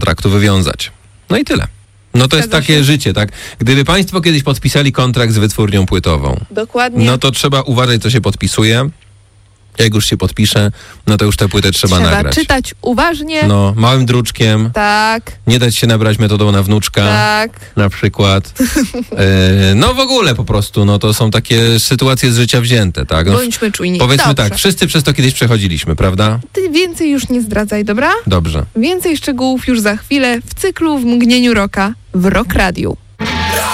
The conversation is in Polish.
kontraktu wywiązać. No i tyle. No to jest takie życie, tak? Gdyby państwo kiedyś podpisali kontrakt z wytwórnią płytową, Dokładnie. no to trzeba uważać, co się podpisuje. Jak już się podpisze, no to już tę płytę trzeba nagrać. Trzeba czytać uważnie. No, małym druczkiem. Tak. Nie dać się nabrać metodą na wnuczka. Tak. Na przykład. No w ogóle po prostu, no to są takie sytuacje z życia wzięte, tak? No, Bądźmy czujni. powiedzmy Dobrze. tak, wszyscy przez to kiedyś przechodziliśmy, prawda? Ty więcej już nie zdradzaj, dobra? Dobrze. Więcej szczegółów już za chwilę w cyklu W mgnieniu roka w Rock Radiu.